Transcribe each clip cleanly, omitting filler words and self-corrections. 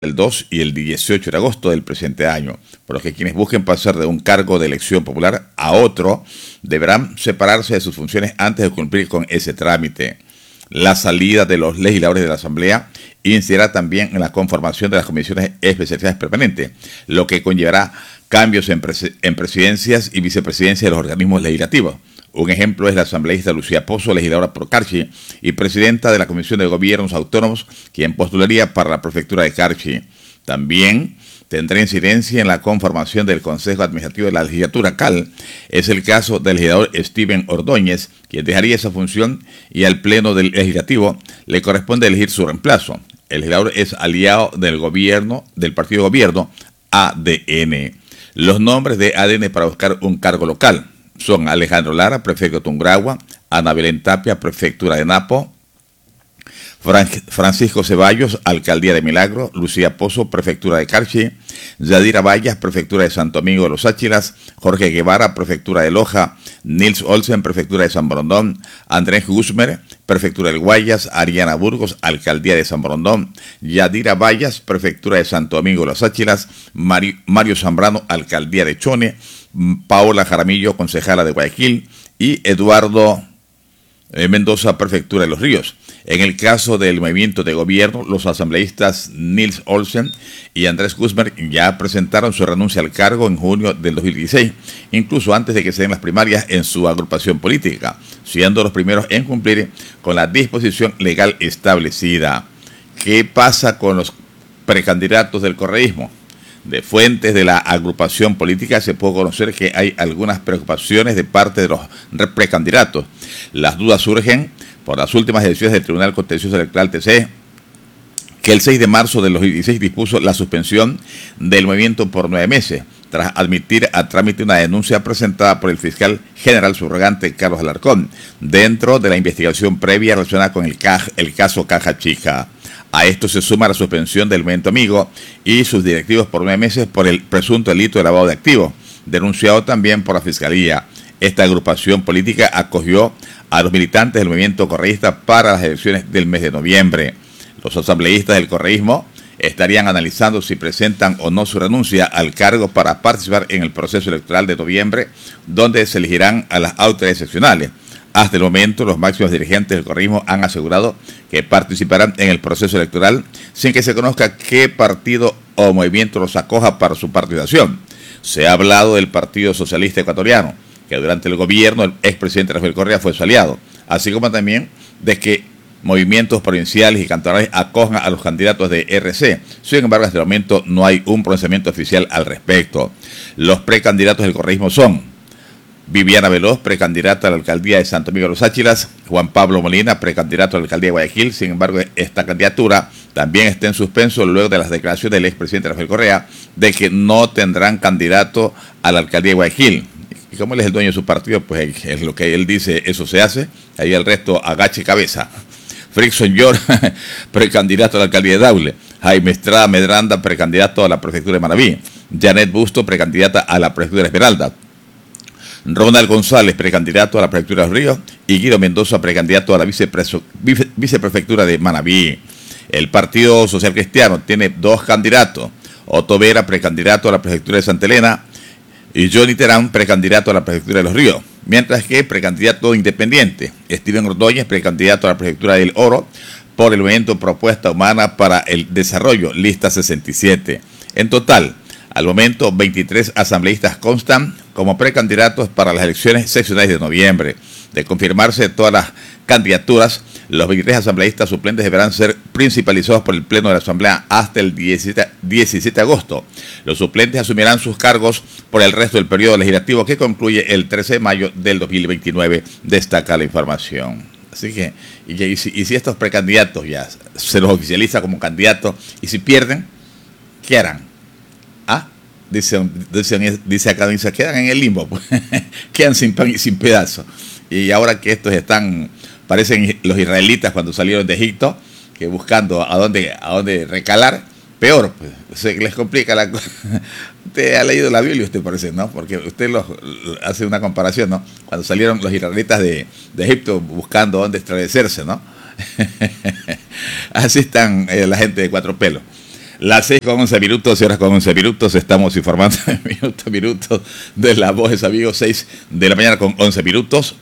el 2 y el 18 de agosto del presente año, por lo que quienes busquen pasar de un cargo de elección popular a otro deberán separarse de sus funciones antes de cumplir con ese trámite. La salida de los legisladores de la Asamblea incidirá también en la conformación de las comisiones especializadas permanentes, lo que conllevará cambios en presidencias y vicepresidencias de los organismos legislativos. Un ejemplo es la asambleísta Lucía Pozo, legisladora por Carchi y presidenta de la Comisión de Gobiernos Autónomos, quien postularía para la prefectura de Carchi. También tendrá incidencia en la conformación del Consejo Administrativo de la Legislatura CAL. Es el caso del legislador Steven Ordóñez, quien dejaría esa función, y al Pleno del Legislativo le corresponde elegir su reemplazo. El legislador es aliado del gobierno, del partido de gobierno ADN. Los nombres de ADN para buscar un cargo local son Alejandro Lara, prefecto de Tungurahua; Ana Belén Tapia, prefectura de Napo; Francisco Ceballos, alcaldía de Milagro; Lucía Pozo, prefectura de Carchi; Yadira Vallas, prefectura de Santo Domingo de los Áchilas; Jorge Guevara, prefectura de Loja; Nils Olsen, prefectura de San Borondón; Andrés Guzmer, prefectura del Guayas; Ariana Burgos, alcaldía de San Borondón; Yadira Vallas, prefectura de Santo Domingo de los Áchilas; Mario Zambrano, alcaldía de Chone; Paola Jaramillo, concejala de Guayaquil; y Eduardo Mendoza, prefectura de Los Ríos. En el caso del movimiento de gobierno, los asambleístas Nils Olsen y Andrés Guzmer ya presentaron su renuncia al cargo en junio del 2016, incluso antes de que se den las primarias en su agrupación política, siendo los primeros en cumplir con la disposición legal establecida. ¿Qué pasa con los precandidatos del correísmo? De fuentes de la agrupación política se puede conocer que hay algunas preocupaciones de parte de los precandidatos. Las dudas surgen por las últimas decisiones del Tribunal Contencioso Electoral TC, que el 6 de marzo del 2016 dispuso la suspensión del movimiento por 9 meses, tras admitir a trámite una denuncia presentada por el fiscal general subrogante Carlos Alarcón, dentro de la investigación previa relacionada con el caso Caja Chica. A esto se suma la suspensión del movimiento amigo y sus directivos por 9 meses por el presunto delito de lavado de activos, denunciado también por la Fiscalía. Esta agrupación política acogió a los militantes del movimiento correísta para las elecciones del mes de noviembre. Los asambleístas del correísmo estarían analizando si presentan o no su renuncia al cargo para participar en el proceso electoral de noviembre, donde se elegirán a las autoridades seccionales. Hasta el momento, los máximos dirigentes del correísmo han asegurado que participarán en el proceso electoral sin que se conozca qué partido o movimiento los acoja para su participación. Se ha hablado del Partido Socialista Ecuatoriano, que durante el gobierno del expresidente Rafael Correa fue su aliado, así como también de que movimientos provinciales y cantonales acojan a los candidatos de RC. Sin embargo, hasta el momento no hay un pronunciamiento oficial al respecto. Los precandidatos del correísmo son Viviana Veloz, precandidata a la alcaldía de Santo Domingo de los Áchilas; Juan Pablo Molina, precandidato a la alcaldía de Guayaquil. Sin embargo, esta candidatura también está en suspenso luego de las declaraciones del expresidente Rafael Correa de que no tendrán candidato a la alcaldía de Guayaquil. Y como él es el dueño de su partido, pues es lo que él dice, eso se hace. Ahí el resto agache cabeza. Frickson York, precandidato a la alcaldía de Daule; Jaime Estrada Medranda, precandidato a la prefectura de Manabí; Janet Busto, precandidata a la prefectura de Esmeralda; Ronald González, precandidato a la prefectura de Los Ríos; y Guido Mendoza, precandidato a la viceprefectura de Manabí. El Partido Social Cristiano tiene 2 candidatos: Otto Vera, precandidato a la prefectura de Santa Elena; y Johnny Terán, precandidato a la prefectura de Los Ríos. Mientras que precandidato independiente, Steven Ordóñez, precandidato a la prefectura del Oro por el movimiento Propuesta Humana para el Desarrollo, lista 67. En total, al momento, 23 asambleístas constan como precandidatos para las elecciones seccionales de noviembre. De confirmarse todas las candidaturas, los 23 asambleístas suplentes deberán ser principalizados por el Pleno de la Asamblea hasta el 17 de agosto. Los suplentes asumirán sus cargos por el resto del periodo legislativo que concluye el 13 de mayo del 2029, destaca la información. Así que, y si estos precandidatos ya se los oficializa como candidatos, y si pierden, ¿qué harán? Dice acá, quedan en el limbo, pues, quedan sin pan y sin pedazo. Y ahora que estos parecen los israelitas cuando salieron de Egipto, que buscando a dónde recalar, peor, pues, se les complica la cosa. Usted ha leído la Biblia, usted parece, ¿no? Porque usted hace una comparación, ¿no? Cuando salieron los israelitas de Egipto buscando dónde establecerse, ¿no? Así están la gente de Cuatro Pelos. Las 6:11, horas con 11 minutos, estamos informando en minutos de La Voz, amigos, 6 de la mañana con 11 minutos.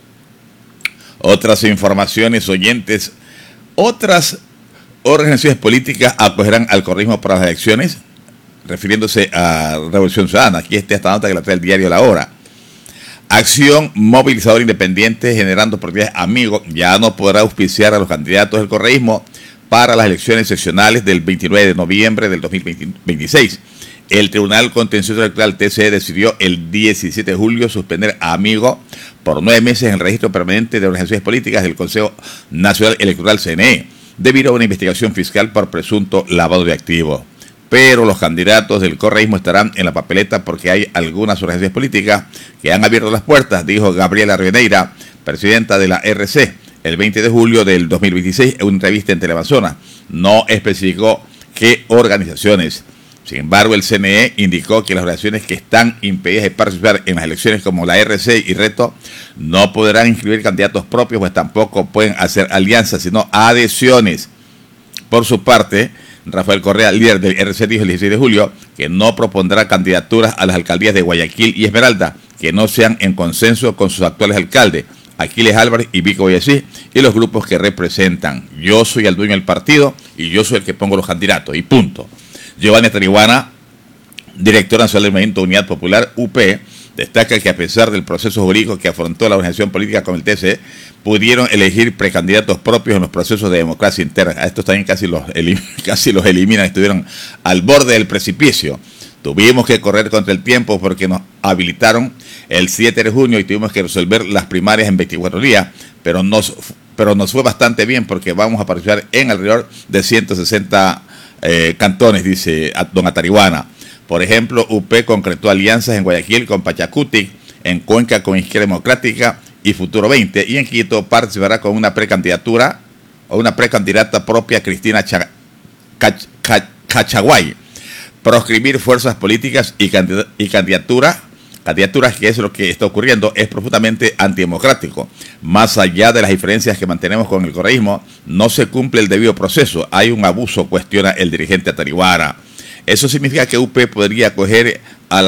Otras informaciones, oyentes, otras organizaciones políticas acogerán al correísmo para las elecciones, refiriéndose a Revolución Ciudadana. Aquí está esta nota que la trae el diario La Hora. Acción movilizadora independiente generando propiedades amigos ya no podrá auspiciar a los candidatos del correísmo para las elecciones seccionales del 29 de noviembre del 2026. El Tribunal Contencioso Electoral TCE decidió el 17 de julio suspender a Amigo por 9 meses el registro permanente de organizaciones políticas del Consejo Nacional Electoral CNE, debido a una investigación fiscal por presunto lavado de activos. Pero los candidatos del correísmo estarán en la papeleta porque hay algunas organizaciones políticas que han abierto las puertas, dijo Gabriela Rivadeneira, presidenta de la RC, el 20 de julio del 2026 en una entrevista en Teleamazonas. No especificó qué organizaciones. Sin embargo, el CNE indicó que las organizaciones que están impedidas de participar en las elecciones como la RC y Reto no podrán inscribir candidatos propios, pues tampoco pueden hacer alianzas, sino adhesiones. Por su parte, Rafael Correa, líder del RC, dijo el 16 de julio que no propondrá candidaturas a las alcaldías de Guayaquil y Esmeralda que no sean en consenso con sus actuales alcaldes, Aquiles Álvarez y Vico Boyací, y los grupos que representan. Yo soy el dueño del partido y yo soy el que pongo los candidatos, y punto. Giovanni Tarihuana, director nacional del Movimiento Unidad Popular, UP, destaca que a pesar del proceso jurídico que afrontó la organización política con el TCE, pudieron elegir precandidatos propios en los procesos de democracia interna. A estos también casi los eliminan, estuvieron al borde del precipicio. Tuvimos que correr contra el tiempo porque nos habilitaron el 7 de junio y tuvimos que resolver las primarias en 24 días, pero nos fue bastante bien porque vamos a participar en alrededor de 160 cantones, dice don Atarihuana. Por ejemplo, UP concretó alianzas en Guayaquil con Pachacutic, en Cuenca con Izquierda Democrática y Futuro 20, y en Quito participará con una precandidatura o una precandidata propia, Cristina Cachaguay. Proscribir fuerzas políticas y candidaturas, que es lo que está ocurriendo, es profundamente antidemocrático. Más allá de las diferencias que mantenemos con el correísmo, no se cumple el debido proceso. Hay un abuso, cuestiona el dirigente Atarihuana. Eso significa que UP podría acoger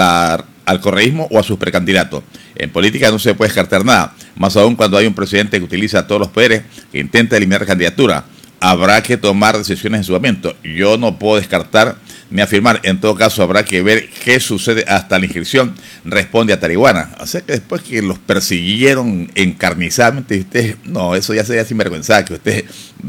al correísmo o a sus precandidatos. En política no se puede descartar nada, más aún cuando hay un presidente que utiliza todos los poderes, que intenta eliminar candidatura. Habrá que tomar decisiones en su momento. Yo no puedo descartar ni afirmar. En todo caso, habrá que ver qué sucede hasta la inscripción, responde Atarihuana. O sea que después que los persiguieron encarnizadamente, ustedes, no, eso ya sería sinvergüenza, que ustedes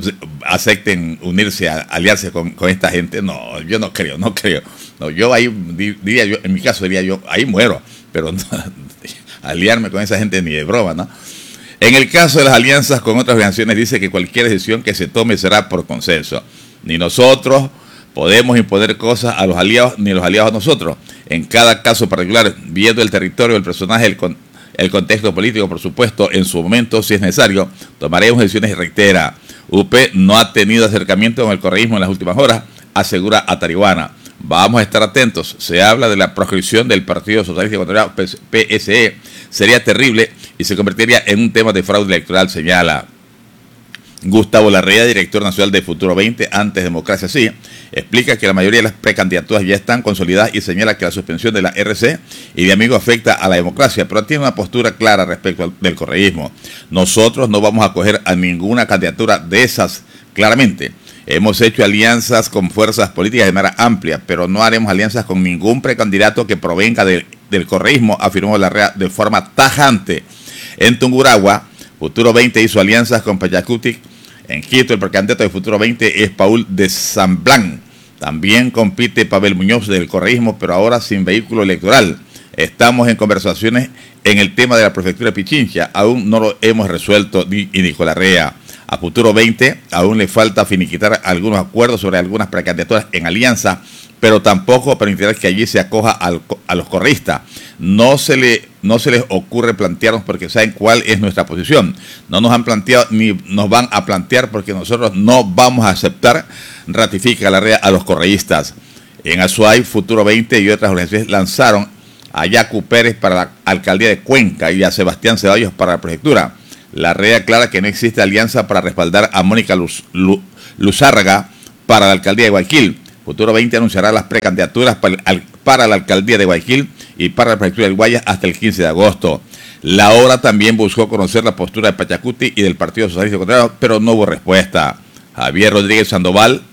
acepten unirse, aliarse con esta gente. No, yo no creo. No, yo ahí diría yo, en mi caso diría yo, ahí muero, pero no, aliarme con esa gente ni de broma, ¿no? En el caso de las alianzas con otras organizaciones, dice que cualquier decisión que se tome será por consenso. Ni nosotros podemos imponer cosas a los aliados, ni los aliados a nosotros. En cada caso particular, viendo el territorio, el personaje, el contexto político, por supuesto, en su momento, si es necesario, tomaremos decisiones y reitera. UP no ha tenido acercamiento con el correísmo en las últimas horas, asegura Atarihuana. Vamos a estar atentos. Se habla de la proscripción del Partido Socialista Ecuatoriano, PSE. Sería terrible y se convertiría en un tema de fraude electoral, señala. Gustavo Larrea, director nacional de Futuro 20, antes Democracia Sí, explica que la mayoría de las precandidaturas ya están consolidadas y señala que la suspensión de la RC y de Amigo afecta a la democracia, pero tiene una postura clara respecto del correísmo. Nosotros no vamos a acoger a ninguna candidatura de esas, claramente. Hemos hecho alianzas con fuerzas políticas de manera amplia, pero no haremos alianzas con ningún precandidato que provenga del correísmo, afirmó Larrea de forma tajante. En Tungurahua, Futuro 20 hizo alianzas con Pachacutic. En Quito, el precandidato de Futuro 20 es Paul de Zamblán. También compite Pavel Muñoz del correísmo, pero ahora sin vehículo electoral. Estamos en conversaciones en el tema de la prefectura de Pichincha. Aún no lo hemos resuelto, dijo Larrea. A Futuro 20 aún le falta finiquitar algunos acuerdos sobre algunas precandidaturas en alianza, pero tampoco permitirá que allí se acoja a los correístas. No se les ocurre plantearnos porque saben cuál es nuestra posición. No nos han planteado ni nos van a plantear porque nosotros no vamos a aceptar, ratifica Larrea a los correístas. En Azuay, Futuro 20 y otras organizaciones lanzaron a Yacu Pérez para la alcaldía de Cuenca y a Sebastián Ceballos para la prefectura. Larrea aclara que no existe alianza para respaldar a Mónica Luzárraga para la alcaldía de Guayaquil. Futuro 20 anunciará las precandidaturas para la alcaldía de Guayaquil y para la prefectura del Guayas hasta el 15 de agosto. La hora también buscó conocer la postura de Pachacuti y del Partido Socialista Ecuatoriano, pero no hubo respuesta. Javier Rodríguez Sandoval,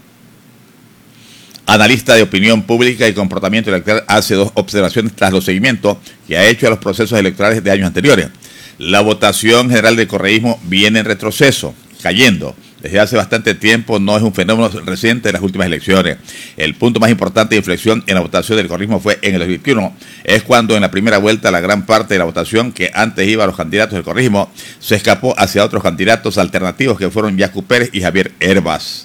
analista de opinión pública y comportamiento electoral, hace dos observaciones tras los seguimientos que ha hecho a los procesos electorales de años anteriores. La votación general del correísmo viene en retroceso, cayendo. Desde hace bastante tiempo, no es un fenómeno reciente de las últimas elecciones. El punto más importante de inflexión en la votación del correísmo fue en el 2021. Es cuando en la primera vuelta la gran parte de la votación que antes iba a los candidatos del correísmo se escapó hacia otros candidatos alternativos que fueron Yacu Pérez y Javier Herbas.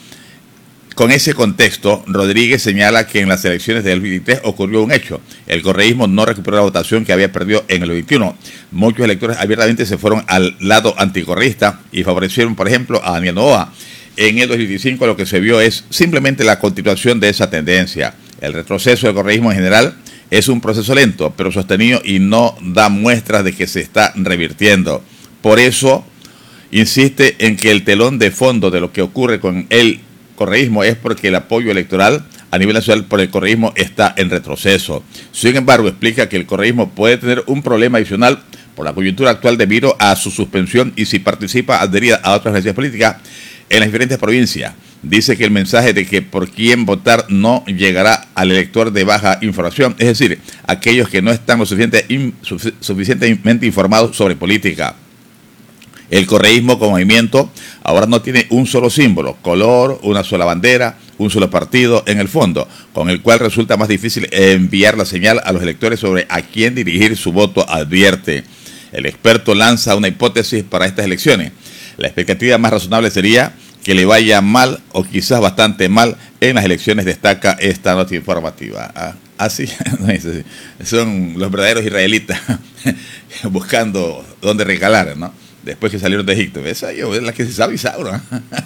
Con ese contexto, Rodríguez señala que en las elecciones del 2023 ocurrió un hecho. El correísmo no recuperó la votación que había perdido en el 2021. Muchos electores abiertamente se fueron al lado anticorreísta y favorecieron, por ejemplo, a Daniel Noboa. En el 2025 lo que se vio es simplemente la continuación de esa tendencia. El retroceso del correísmo en general es un proceso lento, pero sostenido y no da muestras de que se está revirtiendo. Por eso, insiste en que el telón de fondo de lo que ocurre con el correísmo es porque el apoyo electoral a nivel nacional por el correísmo está en retroceso. Sin embargo, explica que el correísmo puede tener un problema adicional por la coyuntura actual debido a su suspensión y si participa adherida a otras agencias políticas en las diferentes provincias. Dice que el mensaje de que por quién votar no llegará al elector de baja información, es decir, aquellos que no están lo suficientemente informados sobre política. El correísmo como movimiento ahora no tiene un solo símbolo, color, una sola bandera, un solo partido en el fondo, con el cual resulta más difícil enviar la señal a los electores sobre a quién dirigir su voto, advierte. El experto lanza una hipótesis para estas elecciones. La expectativa más razonable sería que le vaya mal o quizás bastante mal en las elecciones, destaca esta nota informativa. Así son los verdaderos israelitas buscando dónde recalar, ¿no? Después que salieron de Egipto. Esa es la que se sabe Isauro.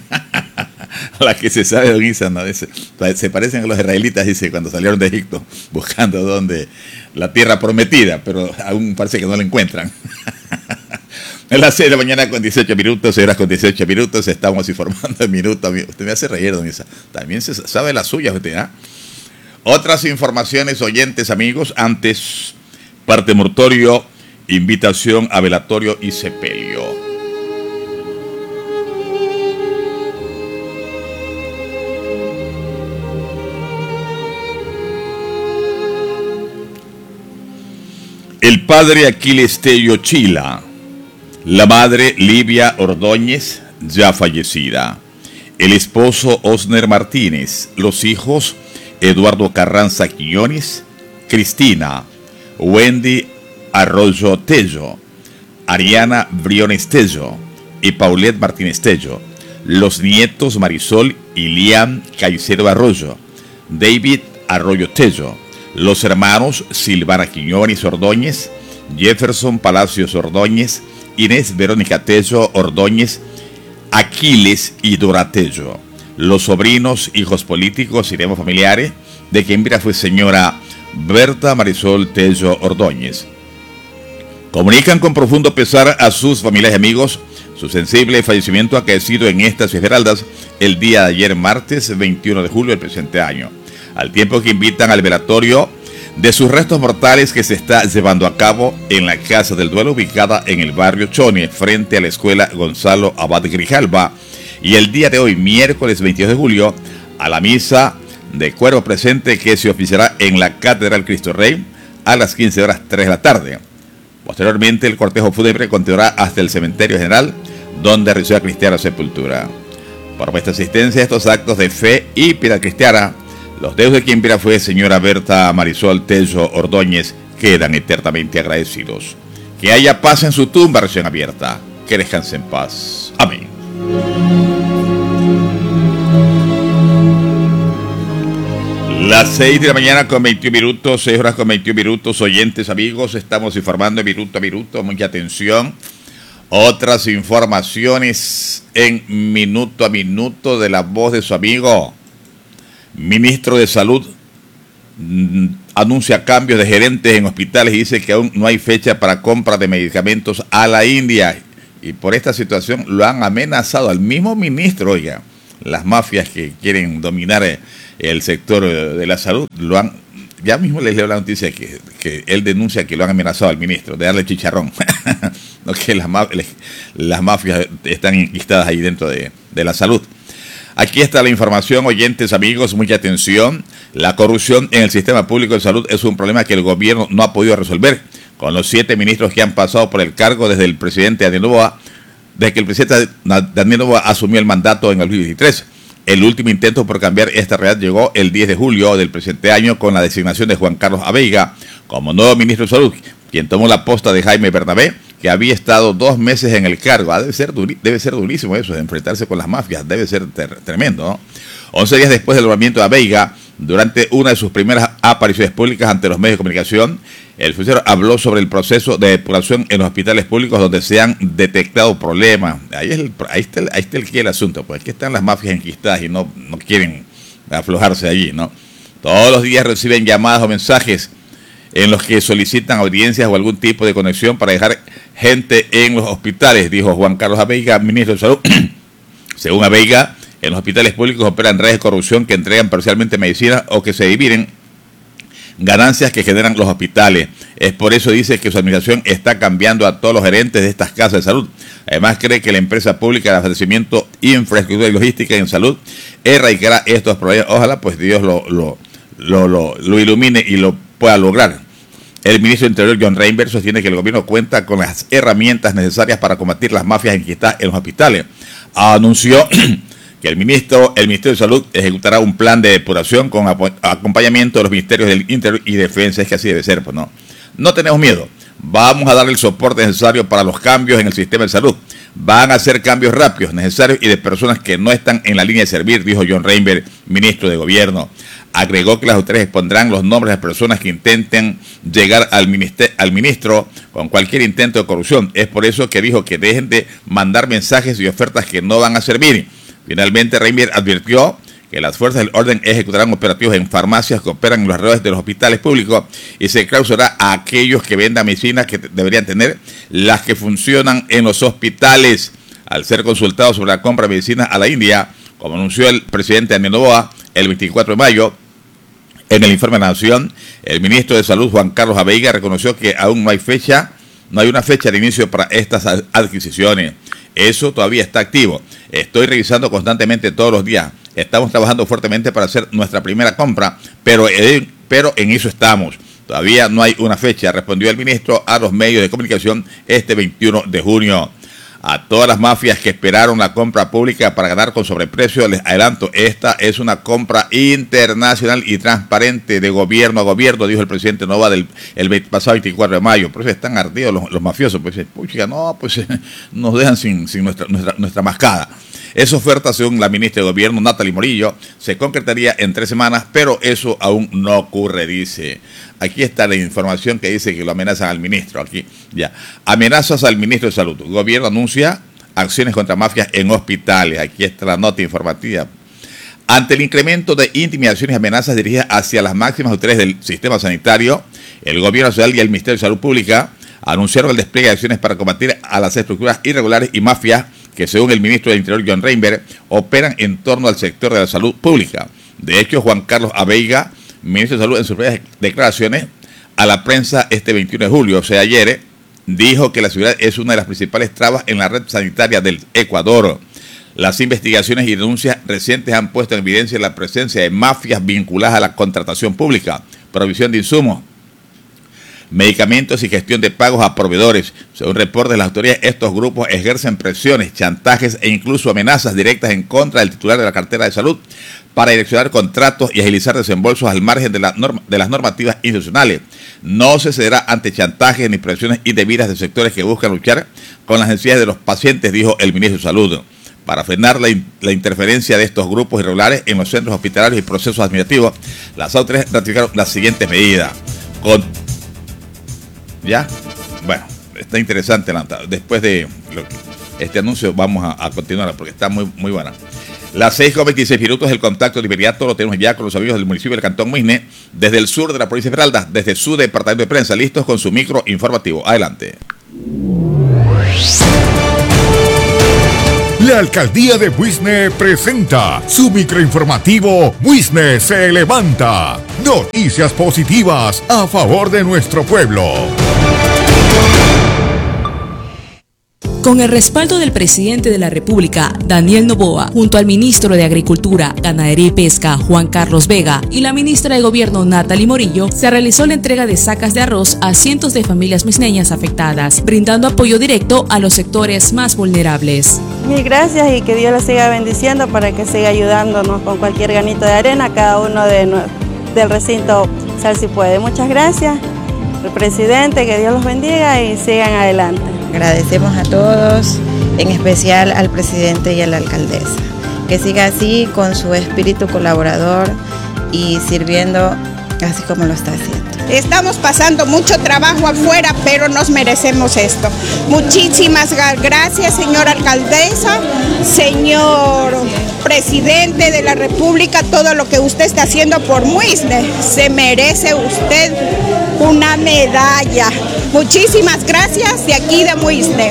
La que se sabe Don Isa, ¿no? Se parecen a los israelitas, dice, cuando salieron de Egipto, buscando dónde la tierra prometida, pero aún parece que no la encuentran. En las 6 de la mañana con 18 minutos, 6 horas con 18 minutos, estamos informando en minuto. Usted me hace reír, Don Isa. También se sabe las suyas, usted, ¿ah? Otras informaciones, oyentes, amigos, antes, parte mortorio, invitación a velatorio y sepelio. El padre Aquiles Tello Chila, la madre Livia Ordóñez, ya fallecida, el esposo Osner Martínez, los hijos Eduardo Carranza Quiñones, Cristina, Wendy Arroyo Tello, Ariana Briones Tello y Paulette Martínez Tello, los nietos Marisol y Liam Caicedo Arroyo, David Arroyo Tello, los hermanos Silvana Quiñones Ordóñez, Jefferson Palacios Ordóñez, Inés Verónica Tello Ordóñez, Aquiles y Dora Tello, los sobrinos, hijos políticos y demás familiares de quien mira fue señora Berta Marisol Tello Ordóñez. Comunican con profundo pesar a sus familiares y amigos su sensible fallecimiento acaecido en estas esmeraldas el día de ayer, martes 21 de julio del presente año, al tiempo que invitan al velatorio de sus restos mortales que se está llevando a cabo en la Casa del Duelo ubicada en el barrio Chone, frente a la escuela Gonzalo Abad Grijalva, y el día de hoy, miércoles 22 de julio, a la misa de cuerpo presente que se oficiará en la Catedral Cristo Rey a las 15 horas 3 de la tarde. Posteriormente, el cortejo fúnebre continuará hasta el cementerio general, donde recibe cristiana sepultura. Por vuestra asistencia a estos actos de fe y piedad cristiana, los dedos de quien viera fue señora Berta Marisol Tello Ordóñez quedan eternamente agradecidos. Que haya paz en su tumba recién abierta. Que descanse en paz. Amén. Las 6 de la mañana con 21 minutos, 6 horas con 21 minutos, oyentes, amigos, estamos informando minuto a minuto, mucha atención. Otras informaciones en minuto a minuto de la voz de su amigo. Ministro de Salud anuncia cambios de gerentes en hospitales y dice que aún no hay fecha para compra de medicamentos a la India. Y por esta situación lo han amenazado al mismo ministro, oiga. las mafias que quieren dominar el sector de la salud, ya mismo les leo la noticia que él denuncia que lo han amenazado al ministro de darle chicharrón. No, que las mafias están enquistadas ahí dentro de la salud. Aquí está la información, oyentes, amigos, mucha atención. La corrupción en el sistema público de salud es un problema que el gobierno no ha podido resolver. Con los 7 ministros que han pasado por el cargo desde que el presidente Daniel Noboa asumió el mandato en el 2023. El último intento por cambiar esta realidad llegó el 10 de julio del presente año con la designación de Juan Carlos Abeiga como nuevo ministro de Salud, quien tomó la posta de Jaime Bernabé, que había estado 2 meses en el cargo. Debe ser durísimo eso, de enfrentarse con las mafias, debe ser tremendo, ¿no? 11 días después del nombramiento de Abeiga, durante una de sus primeras apariciones públicas ante los medios de comunicación, el funcionario habló sobre el proceso de depuración en los hospitales públicos donde se han detectado problemas. Ahí está el asunto, pues aquí están las mafias enquistadas y no quieren aflojarse allí, ¿no? Todos los días reciben llamadas o mensajes en los que solicitan audiencias o algún tipo de conexión para dejar gente en los hospitales, dijo Juan Carlos Abeiga, ministro de Salud. Según Abeiga, en los hospitales públicos operan redes de corrupción que entregan parcialmente medicina o que se dividen ganancias que generan los hospitales. Es por eso, dice, que su administración está cambiando a todos los gerentes de estas casas de salud. Además, cree que la empresa pública de abastecimiento, infraestructura y logística en salud erradicará estos problemas. Ojalá pues Dios lo ilumine y lo pueda lograr. El ministro de Interior, John Reinberg, sostiene que el gobierno cuenta con las herramientas necesarias para combatir las mafias enquistadas en los hospitales. Anunció que el Ministerio de Salud ejecutará un plan de depuración con acompañamiento de los ministerios del Interior y Defensa. Es que así debe ser, pues no tenemos miedo. Vamos a darle el soporte necesario para los cambios en el sistema de salud. Van a ser cambios rápidos, necesarios y de personas que no están en la línea de servir, dijo John Reinberg, ministro de Gobierno. Agregó que las autoridades expondrán los nombres de personas que intenten llegar al ministro con cualquier intento de corrupción. Es por eso que dijo que dejen de mandar mensajes y ofertas que no van a servir. Finalmente, Reinberg advirtió que las fuerzas del orden ejecutarán operativos en farmacias que operan en los alrededores de los hospitales públicos y se clausurará a aquellos que vendan medicinas que deberían tener las que funcionan en los hospitales. Al ser consultado sobre la compra de medicinas a la India, como anunció el presidente Daniel Noboa el 24 de mayo, en el informe de la Nación, el ministro de Salud, Juan Carlos Abeiga, reconoció que aún no hay una fecha de inicio para estas adquisiciones. Eso todavía está activo. Estoy revisando constantemente todos los días. Estamos trabajando fuertemente para hacer nuestra primera compra, pero en eso estamos. Todavía no hay una fecha, respondió el ministro a los medios de comunicación este 21 de junio. A todas las mafias que esperaron la compra pública para ganar con sobreprecio, les adelanto, esta es una compra internacional y transparente de gobierno a gobierno, dijo el presidente Noboa el pasado 24 de mayo. Por eso están ardidos los mafiosos, pues nos dejan sin nuestra mascada. Esa oferta, según la ministra de Gobierno, Natalie Morillo, se concretaría en 3 semanas, pero eso aún no ocurre, dice. Aquí está la información que dice que lo amenazan al ministro. Aquí, ya. Amenazas al ministro de Salud. El gobierno anuncia acciones contra mafias en hospitales. Aquí está la nota informativa. Ante el incremento de intimidaciones y amenazas dirigidas hacia las máximas autoridades del sistema sanitario, el gobierno nacional y el Ministerio de Salud Pública anunciaron el despliegue de acciones para combatir a las estructuras irregulares y mafias que, según el ministro del Interior, John Reinberg, operan en torno al sector de la salud pública. De hecho, Juan Carlos Abeiga, ministro de Salud, en sus primeras declaraciones a la prensa este 21 de julio, o sea, ayer, dijo que la seguridad es una de las principales trabas en la red sanitaria del Ecuador. Las investigaciones y denuncias recientes han puesto en evidencia la presencia de mafias vinculadas a la contratación pública, provisión de insumos, medicamentos y gestión de pagos a proveedores. Según reportes de las autoridades, estos grupos ejercen presiones, chantajes e incluso amenazas directas en contra del titular de la cartera de salud para direccionar contratos y agilizar desembolsos al margen de las normativas institucionales. No se cederá ante chantajes ni presiones indebidas de sectores que buscan luchar con las necesidades de los pacientes, dijo el ministro de Salud. Para frenar la interferencia de estos grupos irregulares en los centros hospitalarios y procesos administrativos, las autoridades ratificaron las siguientes medidas. ¿Ya? Bueno, está interesante. Después de este anuncio vamos a continuar porque está muy, muy buena. Las 6:26 el contacto de inmediato lo tenemos ya con los amigos del municipio del Cantón Muisne, desde el sur de la provincia de Esmeraldas, desde su departamento de prensa, listos con su micro informativo. Adelante. La Alcaldía de Buisne presenta su microinformativo Buisne se levanta. Noticias positivas a favor de nuestro pueblo. Con el respaldo del presidente de la República, Daniel Noboa, junto al ministro de Agricultura, Ganadería y Pesca, Juan Carlos Vega, y la ministra de Gobierno, Natalie Morillo, se realizó la entrega de sacas de arroz a cientos de familias misneñas afectadas, brindando apoyo directo a los sectores más vulnerables. Mil gracias y que Dios los siga bendiciendo para que siga ayudándonos con cualquier granito de arena a cada uno del recinto Sal Si Puede. Muchas gracias, el presidente, que Dios los bendiga y sigan adelante. Agradecemos a todos, en especial al presidente y a la alcaldesa. Que siga así con su espíritu colaborador y sirviendo así como lo está haciendo. Estamos pasando mucho trabajo afuera, pero nos merecemos esto. Muchísimas gracias, señora alcaldesa, señor presidente de la República, todo lo que usted está haciendo por Buisne. Se merece usted una medalla. Muchísimas gracias de aquí de Buisne.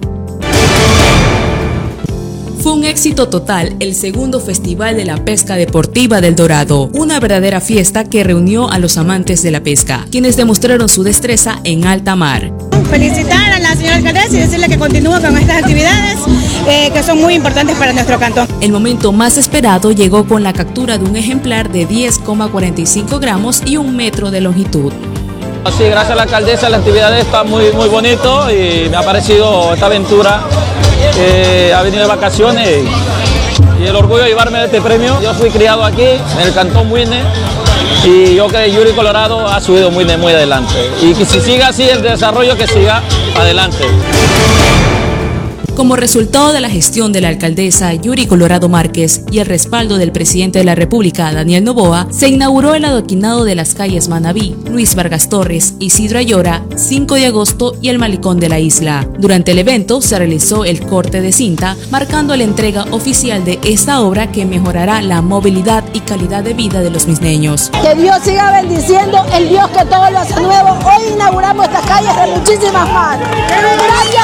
Fue un éxito total el segundo Festival de la Pesca Deportiva del Dorado, una verdadera fiesta que reunió a los amantes de la pesca, quienes demostraron su destreza en alta mar. Felicitar a la señora alcaldesa y decirle que continúe con estas actividades que son muy importantes para nuestro cantón. El momento más esperado llegó con la captura de un ejemplar de 10,45 gramos y 1 metro de longitud. Sí, gracias a la alcaldesa la actividad está muy bonito y me ha parecido esta aventura. Ha venido de vacaciones y el orgullo de llevarme este premio. Yo fui criado aquí en el cantón Buisne y yo creo que Yuri Colorado ha subido muy adelante y que si siga así el desarrollo, que siga adelante. Como resultado de la gestión de la alcaldesa Yuri Colorado Márquez y el respaldo del presidente de la República, Daniel Noboa, se inauguró el adoquinado de las calles Manabí, Luis Vargas Torres, Isidro Ayora, 5 de agosto y el Malecón de la isla. Durante el evento se realizó el corte de cinta, marcando la entrega oficial de esta obra que mejorará la movilidad y calidad de vida de los misneños. Que Dios siga bendiciendo, el Dios que todo lo hace nuevo. Hoy inauguramos estas calles de muchísimas más. Gracias.